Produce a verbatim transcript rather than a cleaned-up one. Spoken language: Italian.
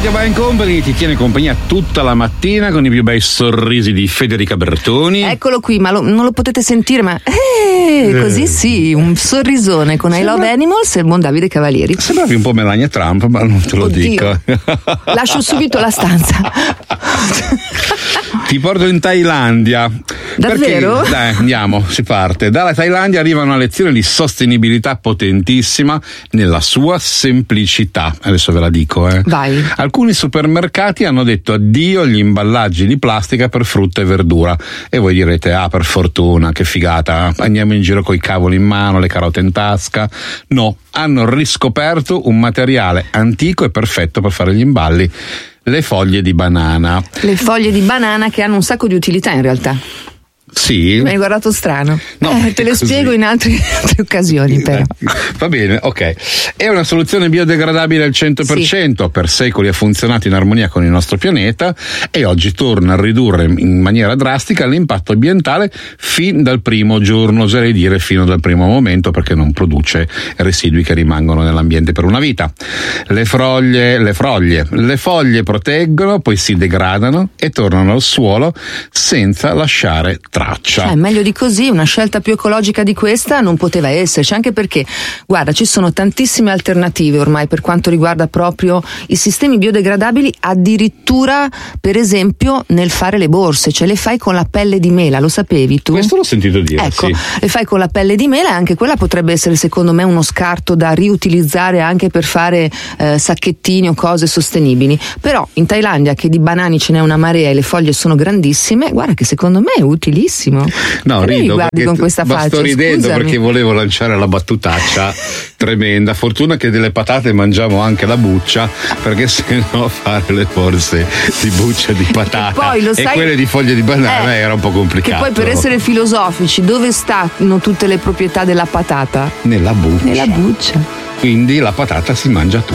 Radio Wine Company ti tiene compagnia tutta la mattina con i più bei sorrisi di Federica Bertoni. Eccolo qui, ma lo, non lo potete sentire, ma eh, eh. così sì, un sorrisone con Sembra... I Love Animals e il buon Davide Cavalieri. Sembravi un po' Melania Trump, ma non te lo Oddio. dico. Lascio subito la stanza. Ti porto in Thailandia. Davvero? Perché, dai, andiamo, si parte. Dalla Thailandia arriva una lezione di sostenibilità potentissima nella sua semplicità. Adesso ve la dico, eh. Vai. Alcuni supermercati hanno detto addio agli imballaggi di plastica per frutta e verdura. E voi direte, ah, per fortuna, che figata, andiamo in giro coi cavoli in mano, le carote in tasca. No, hanno riscoperto un materiale antico e perfetto per fare gli imballi. Le foglie di banana. Le foglie di banana che hanno un sacco di utilità in realtà. Sì. Mi hai guardato strano. No, eh, te le così. spiego in altre, altre occasioni, però. Va bene, ok. È una soluzione biodegradabile al cento per cento, sì. Per secoli ha funzionato in armonia con il nostro pianeta e oggi torna a ridurre in maniera drastica l'impatto ambientale fin dal primo giorno, oserei dire fino dal primo momento, perché non produce residui che rimangono nell'ambiente per una vita. Le foglie, le foglie, le foglie proteggono, poi si degradano e tornano al suolo senza lasciare traccia. Cioè, meglio di così, una scelta più ecologica di questa non poteva esserci, anche perché, guarda, ci sono tantissime alternative ormai per quanto riguarda proprio i sistemi biodegradabili, addirittura per esempio nel fare le borse, cioè le fai con la pelle di mela, lo sapevi tu? Questo l'ho sentito dire, ecco, sì. Le fai con la pelle di mela e anche quella potrebbe essere secondo me uno scarto da riutilizzare anche per fare eh, sacchettini o cose sostenibili. Però in Thailandia, che di banani ce n'è una marea e le foglie sono grandissime, guarda che secondo me è utilissimo. No, che rido guardi con questa ma faccia, sto ridendo scusami. Perché volevo lanciare la battutaccia tremenda. Fortuna che delle patate mangiamo anche la buccia, perché se no fare le borse di buccia di patata poi, lo e sai, quelle di foglie di banana eh, era un po' complicato. Che poi, per essere filosofici, dove stanno tutte le proprietà della patata? Nella buccia. Nella buccia. Quindi la patata si mangia tutta.